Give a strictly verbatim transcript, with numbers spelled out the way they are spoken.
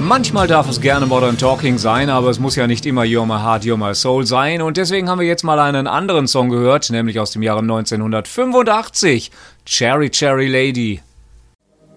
Manchmal darf es gerne Modern Talking sein, aber es muss ja nicht immer You're My Heart, You're My Soul sein. Und deswegen haben wir jetzt mal einen anderen Song gehört, nämlich aus dem Jahre neunzehnhundertfünfundachtzig. Cherry Cherry Lady.